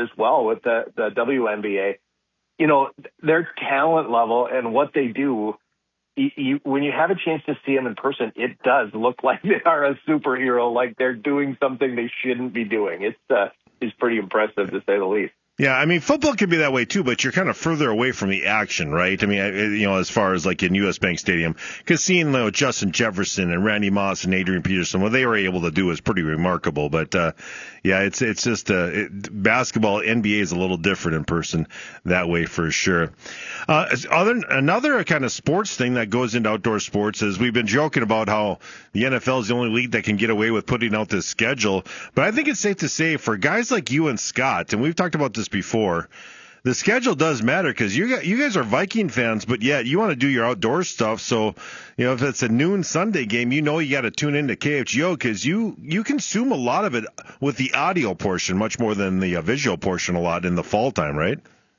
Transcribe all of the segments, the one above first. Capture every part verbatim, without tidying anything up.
as well with the, the W N B A. You know, their talent level and what they do, you, you, when you have a chance to see them in person, it does look like they are a superhero, like they're doing something they shouldn't be doing. It's, uh, it's pretty impressive, to say the least. Yeah, I mean, football can be that way too, but you're kind of further away from the action, right? I mean, you know, as far as like in U S. Bank Stadium, because seeing, you know, Justin Jefferson and Randy Moss and Adrian Peterson, what they were able to do is pretty remarkable. But uh, yeah, it's it's just uh, it, basketball, N B A is a little different in person that way for sure. Uh, other another kind of sports thing that goes into outdoor sports is we've been joking about how the N F L is the only league that can get away with putting out this schedule, but I think it's safe to say for guys like you and Scott, and we've talked about this before, the schedule does matter because you got, you guys are Viking fans, but yet you want to do your outdoor stuff. So, you know, if it's a noon Sunday game, you know you got to tune into K F G O because you, you consume a lot of it with the audio portion, much more than the uh, visual portion a lot in the fall time, right?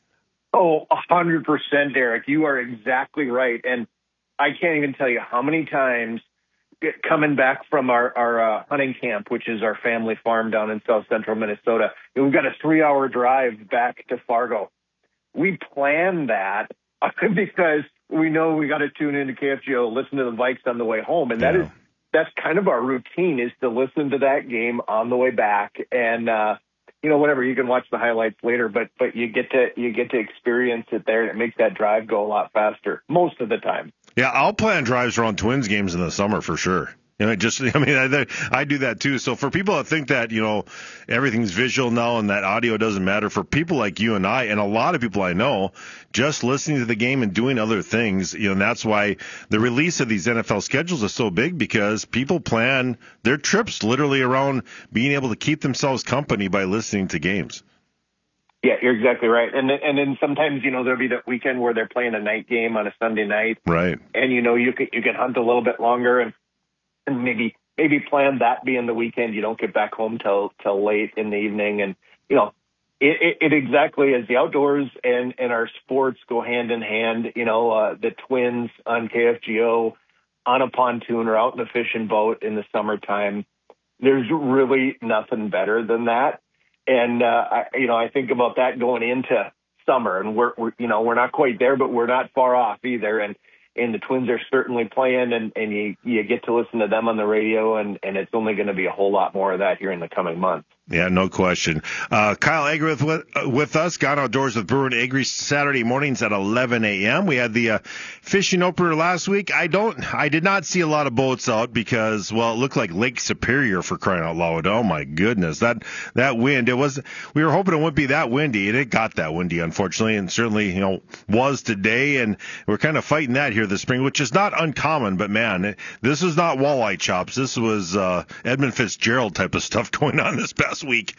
Oh, a hundred percent, Derek. You are exactly right. And I can't even tell you how many times coming back from our, our uh, hunting camp, which is our family farm down in south central Minnesota, and we've got a three-hour drive back to Fargo. We plan that because we know we got to tune into K F G O, listen to the Vikes on the way home, and that yeah. is that's kind of our routine, is to listen to that game on the way back. And uh, you know, whatever, you can watch the highlights later, but but you get to you get to experience it there, and it makes that drive go a lot faster most of the time. Yeah, I'll plan drives around Twins games in the summer for sure. You know, just I mean, I, I do that too. So for people that think that, you know, everything's visual now and that audio doesn't matter, for people like you and I and a lot of people I know, just listening to the game and doing other things, you know, and that's why the release of these N F L schedules is so big, because people plan their trips literally around being able to keep themselves company by listening to games. Yeah, you're exactly right. And and then sometimes, you know, there'll be that weekend where they're playing a night game on a Sunday night. Right. And, you know, you can, you can hunt a little bit longer and, and maybe maybe plan that being the weekend. You don't get back home till till late in the evening. And, you know, it, it, it exactly as the outdoors and, and our sports go hand in hand. You know, uh, the Twins on K F G O on a pontoon or out in a fishing boat in the summertime, there's really nothing better than that. And, uh, I, you know, I think about that going into summer, and we're, we're, you know, we're not quite there, but we're not far off either. And, and the Twins are certainly playing, and, and you, you get to listen to them on the radio, and, and it's only going to be a whole lot more of that here in the coming months. Yeah, no question. Uh, Kyle Agri with, with us, Gone Outdoors with Brewer and Agri, Saturday mornings at eleven a.m. We had the uh, fishing opener last week. I don't, I did not see a lot of boats out because, well, it looked like Lake Superior, for crying out loud. Oh my goodness, that that wind! It was. We were hoping it wouldn't be that windy, and it got that windy, unfortunately, and certainly, you know, was today. And we're kind of fighting that here this spring, which is not uncommon. But man, it, this is not walleye chops. This was uh, Edmund Fitzgerald type of stuff going on this past week.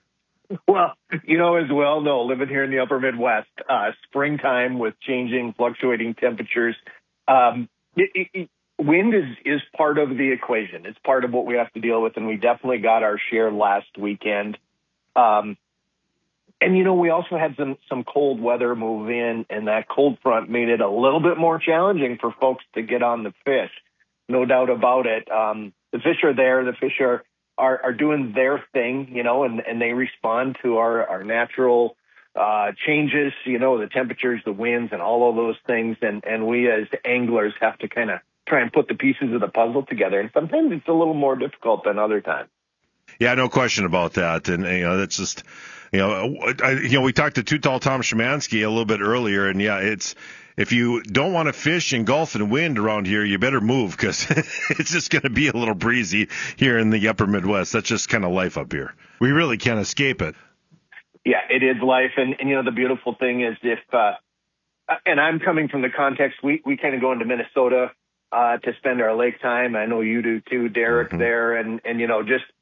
Well, you know, as well know, living here in the upper Midwest, uh, springtime with changing, fluctuating temperatures, um, it, it, it, wind is, is part of the equation. It's part of what we have to deal with, and we definitely got our share last weekend. Um, and, you know, we also had some, some cold weather move in, and that cold front made it a little bit more challenging for folks to get on the fish. No doubt about it. Um, the fish are there. The fish are Are, are doing their thing, you know, and, and they respond to our, our natural uh, changes, you know, the temperatures, the winds, and all of those things. And, and we as anglers have to kind of try and put the pieces of the puzzle together. And sometimes it's a little more difficult than other times. Yeah, no question about that. And, you know, that's just, you know, I, you know, we talked to Too Tall Tom Szymanski a little bit earlier, and yeah, it's, if you don't want to fish in Gulf and wind around here, you better move, because it's just going to be a little breezy here in the upper Midwest. That's just kind of life up here. We really can't escape it. Yeah, it is life. And, and you know, the beautiful thing is if, uh, and I'm coming from the context, we, we kind of go into Minnesota uh, to spend our lake time. I know you do too, Derek, mm-hmm. there. And, and, you know, just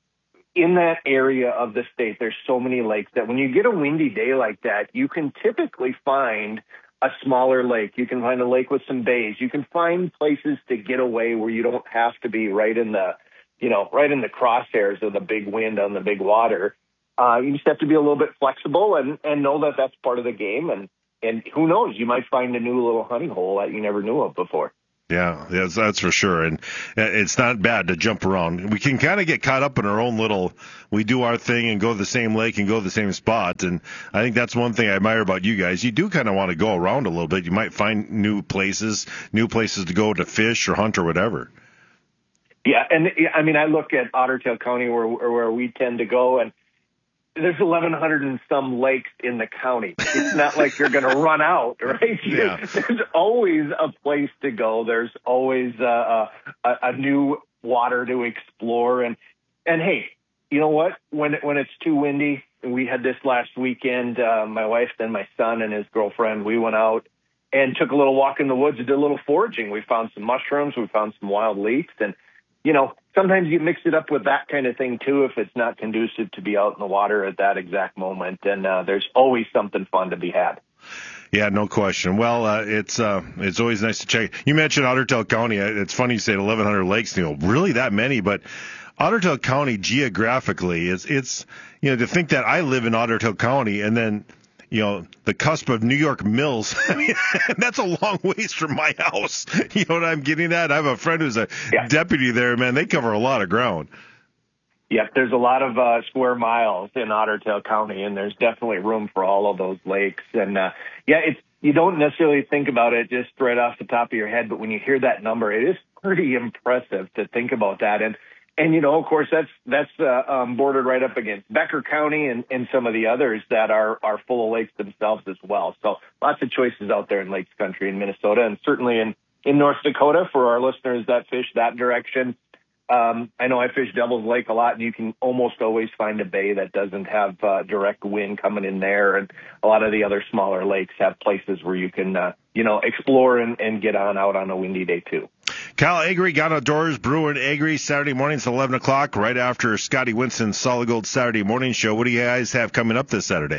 in that area of the state, there's so many lakes that when you get a windy day like that, you can typically find a smaller lake. You can find a lake with some bays. You can find places to get away where you don't have to be right in the, you know, right in the crosshairs of the big wind on the big water. Uh, you just have to be a little bit flexible and, and know that that's part of the game. And, and who knows, you might find a new little honey hole that you never knew of before. Yeah, that's, that's for sure. And it's not bad to jump around. We can kind of get caught up in our own little, we do our thing and go to the same lake and go to the same spot. And I think that's one thing I admire about you guys. You do kind of want to go around a little bit. You might find new places, new places to go to fish or hunt or whatever. Yeah, and I mean, I look at Otter Tail County where where we tend to go, and there's eleven hundred and some lakes in the county. It's not like you're going to run out, right? Yeah. There's always a place to go. There's always a, a, a new water to explore. And, and hey, you know what? When, when it's too windy, we had this last weekend, uh, my wife and my son and his girlfriend, we went out and took a little walk in the woods and did a little foraging. We found some mushrooms. We found some wild leeks. And, you know, sometimes you mix it up with that kind of thing, too, if it's not conducive to be out in the water at that exact moment. And uh, there's always something fun to be had. Yeah, no question. Well, uh, it's uh, it's always nice to check. You mentioned Otter Tail County. It's funny you say eleven hundred lakes. You know, really that many? But Otter Tail County geographically, it's, it's you know, to think that I live in Otter Tail County and then, you know, the cusp of New York Mills, I mean, that's a long ways from my house. You know what I'm getting at? I have a friend who's a yeah. deputy there, man. They cover a lot of ground. Yeah, there's a lot of uh, square miles in Otter Tail County, and there's definitely room for all of those lakes. And, uh, yeah, it's you don't necessarily think about it just right off the top of your head, but when you hear that number, it is pretty impressive to think about that. And, and you know, of course, that's that's uh, um, bordered right up against Becker County and, and some of the others that are, are full of lakes themselves as well. So lots of choices out there in lakes country in Minnesota, and certainly in, in North Dakota for our listeners that fish that direction. Um, I know I fish Devil's Lake a lot, and you can almost always find a bay that doesn't have uh, direct wind coming in there. And a lot of the other smaller lakes have places where you can, uh, you know, explore and, and get on out on a windy day, too. Kyle Agri, Got Outdoors, Brewer and Agri, Saturday mornings, eleven o'clock, right after Scotty Winston's Solid Gold Saturday morning show. What do you guys have coming up this Saturday?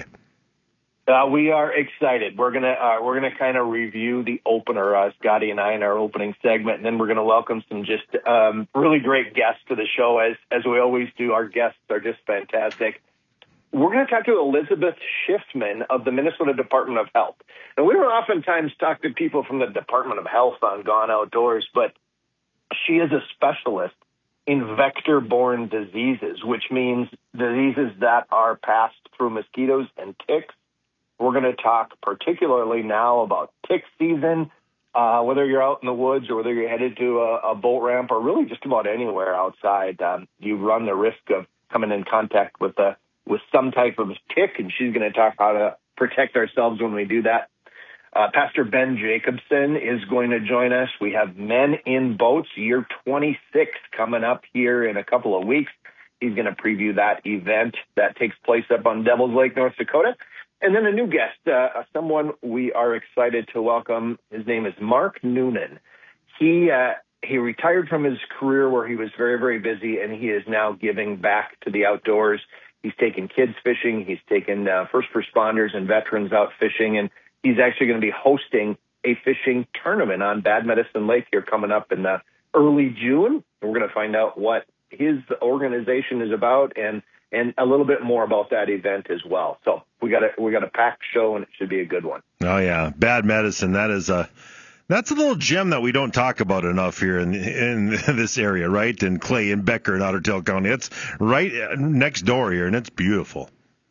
Uh, we are excited. We're gonna uh, we're gonna kind of review the opener, uh, Scotty and I, in our opening segment, and then we're gonna welcome some just um, really great guests to the show, as as we always do. Our guests are just fantastic. We're gonna talk to Elizabeth Schiffman of the Minnesota Department of Health, and we don't oftentimes talk to people from the Department of Health on Gone Outdoors, but she is a specialist in vector-borne diseases, which means diseases that are passed through mosquitoes and ticks. We're going to talk particularly now about tick season, uh, whether you're out in the woods or whether you're headed to a, a boat ramp or really just about anywhere outside. Um, you run the risk of coming in contact with a, with some type of tick, and she's going to talk how to protect ourselves when we do that. Uh, Pastor Ben Jacobson is going to join us. We have Men in Boats, year twenty-six, coming up here in a couple of weeks. He's going to preview that event that takes place up on Devil's Lake, North Dakota. And then a new guest, uh, someone we are excited to welcome. His name is Mark Noonan. He uh, he retired from his career where he was very, very busy, and he is now giving back to the outdoors. He's taken kids fishing. He's taken uh, first responders and veterans out fishing, and he's actually going to be hosting a fishing tournament on Bad Medicine Lake here coming up in uh, early June. We're going to find out what his organization is about and and a little bit more about that event as well. So we got a we got a packed show, and it should be a good one. Oh yeah, Bad Medicine. That is a that's a little gem that we don't talk about enough here in in this area, right? In Clay and Becker and Otter Tail County. It's right next door here, and it's beautiful.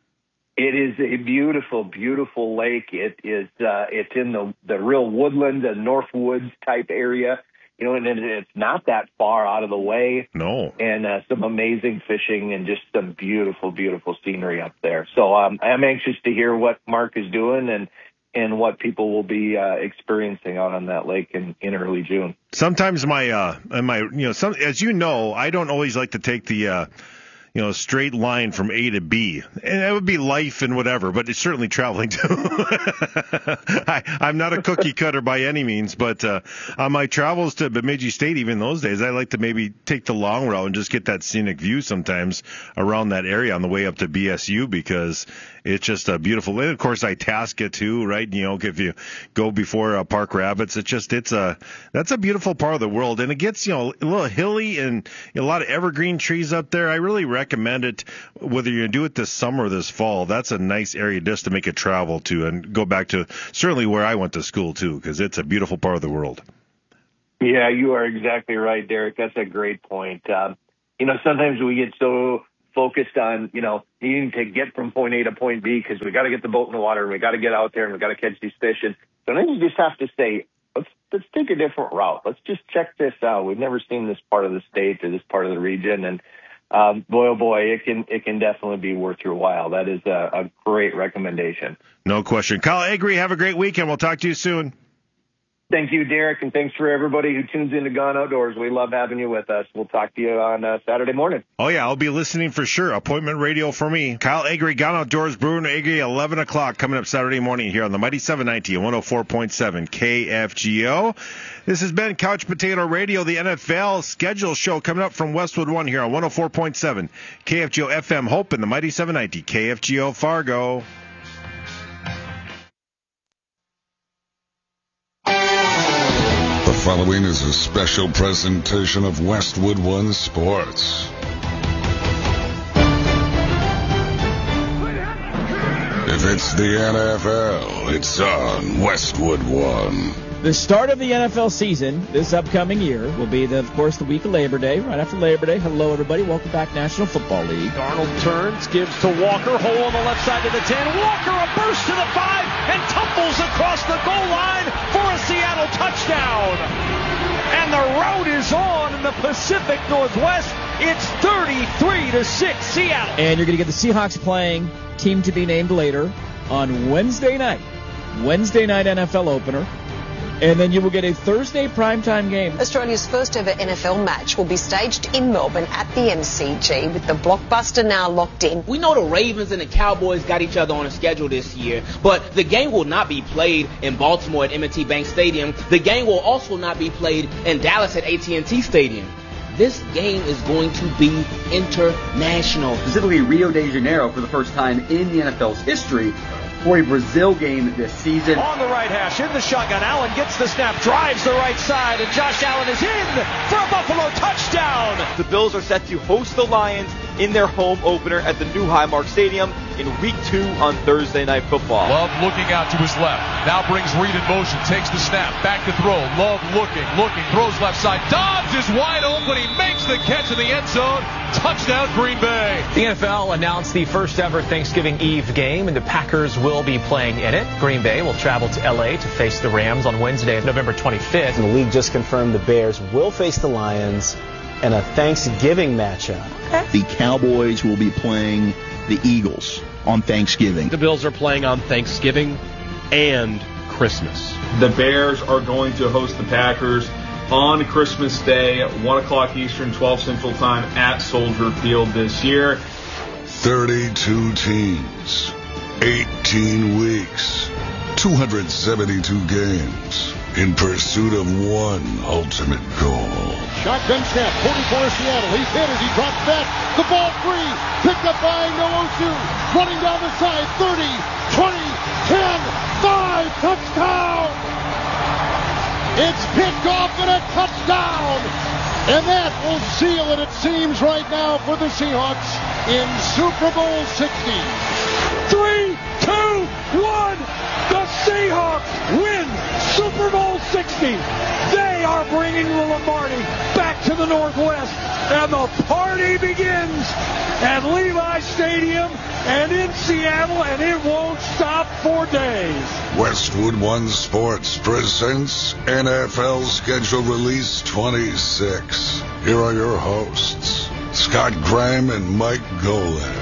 It is a beautiful, beautiful lake. It is uh, it's in the the real woodland, the North Woods type area. You know, and it's not that far out of the way. No. And uh, some amazing fishing and just some beautiful, beautiful scenery up there. So um, I'm anxious to hear what Mark is doing and, and what people will be uh, experiencing out on that lake in, in early June. Sometimes my, uh, my, you know, some, as you know, I don't always like to take the, uh, you know, straight line from A to B. And that would be life and whatever, but it's certainly traveling too. I, I'm not a cookie cutter by any means, but uh, on my travels to Bemidji State, even those days, I like to maybe take the long route and just get that scenic view sometimes around that area on the way up to B S U because it's just a beautiful. And of course, Itasca too, right? You know, if you go before uh, Park Rapids, it's just it's a that's a beautiful part of the world, and it gets you know a little hilly and you know, a lot of evergreen trees up there. I really recommend it, whether you do it this summer or this fall. That's a nice area just to make a travel to and go back to certainly where I went to school too, because it's a beautiful part of the world. Yeah, you are exactly right, Derek. That's a great point. Um, you know, sometimes we get so focused on, you know, needing to get from point A to point B because we got to get the boat in the water and we got to get out there and we got to catch these fish. And sometimes you just have to say, let's let's take a different route. Let's just check this out. We've never seen this part of the state or this part of the region, and um, boy, oh boy, it can it can definitely be worth your while. That is a, a great recommendation. No question. Kyle Agri, have a great weekend. We'll talk to you soon. Thank you, Derek, and thanks for everybody who tunes in to Gone Outdoors. We love having you with us. We'll talk to you on uh, Saturday morning. Oh, yeah, I'll be listening for sure. Appointment radio for me. Kyle Agri, Gone Outdoors, Bruin Agri, eleven o'clock coming up Saturday morning here on the Mighty seven ninety and one oh four point seven K F G O. This has been Couch Potato Radio, the N F L schedule show coming up from Westwood One here on one oh four point seven K F G O F M Hope and the Mighty seven ninety K F G O Fargo. The following is a special presentation of Westwood One Sports. If it's the N F L, it's on Westwood One. The start of the N F L season this upcoming year will be, the, of course, the week of Labor Day. Right after Labor Day, hello, everybody. Welcome back, National Football League. Darnold turns, gives to Walker. Hole on the left side to the ten. Walker, a burst to the five, and tumbles across the goal line for a Seattle touchdown. And the road is on in the Pacific Northwest. It's thirty-three to six, Seattle. And you're going to get the Seahawks playing team to be named later on Wednesday night. Wednesday night N F L opener. And then you will get a Thursday primetime game. Australia's first ever N F L match will be staged in Melbourne at the M C G with the blockbuster now locked in. We know the Ravens and the Cowboys got each other on a schedule this year, but the game will not be played in Baltimore at M and T Bank Stadium. The game will also not be played in Dallas at A T and T Stadium. This game is going to be international. Specifically Rio de Janeiro for the first time in the N F L's history for a Brazil game this season. On the right hash, in the shotgun, Allen gets the snap, drives the right side, and Josh Allen is in for a Buffalo touchdown. The Bills are set to host the Lions in their home opener at the new Highmark Stadium in week two on Thursday Night Football. Love looking out to his left. Now brings Reed in motion, takes the snap, back to throw. Love looking, looking, throws left side. Dobbs is wide open. He makes the catch in the end zone. Touchdown, Green Bay. The N F L announced the first ever Thanksgiving Eve game, and the Packers will be playing in it. Green Bay will travel to L A to face the Rams on Wednesday, November twenty-fifth. And the league just confirmed the Bears will face the Lions in a Thanksgiving matchup. The Cowboys will be playing the Eagles on Thanksgiving. The Bills are playing on Thanksgiving and Christmas. The Bears are going to host the Packers on Christmas Day at one o'clock Eastern, twelve Central Time at Soldier Field this year. thirty-two teams, eighteen weeks, two hundred seventy-two games in pursuit of one ultimate goal. Shotgun snap, forty-four Seattle. He's hit as he drops back. The ball free. Picked up by Noosu. Running down the side. thirty, twenty, ten, five. Touchdown. It's picked off and a touchdown. And that will seal it, it seems, right now for the Seahawks in Super Bowl sixty. Three, two, one. The Seahawks win Super Bowl sixty. They are bringing the Lombardi back to the Northwest, and the party begins at Levi Stadium and in Seattle, and it won't stop for days. Westwood One Sports presents N F L Schedule Release twenty-six. Here are your hosts, Scott Graham and Mike Golick.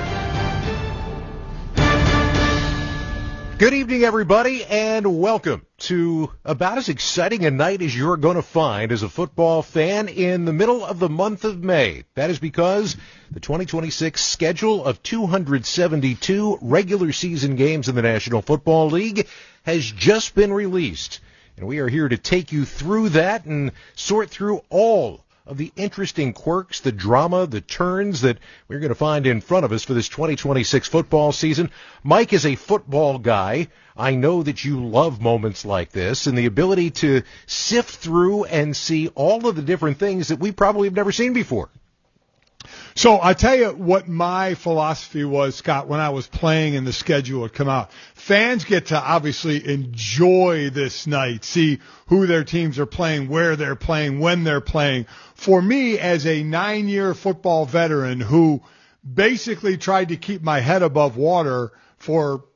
Good evening, everybody, and welcome to about as exciting a night as you're going to find as a football fan in the middle of the month of May. That is because the twenty twenty-six schedule of two hundred seventy-two regular season games in the National Football League has just been released. And we are here to take you through that and sort through all of the interesting quirks, the drama, the turns that we're going to find in front of us for this twenty twenty-six football season. Mike is a football guy. I know that you love moments like this and the ability to sift through and see all of the different things that we probably have never seen before. So I tell you what my philosophy was, Scott, when I was playing and the schedule would come out. Fans get to obviously enjoy this night, see who their teams are playing, where they're playing, when they're playing. For me, as a nine-year football veteran who basically tried to keep my head above water for